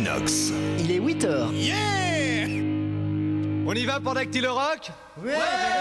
Equinox. Il est 8h. Yeah! On y va pour Dactylo Rock? Ouais.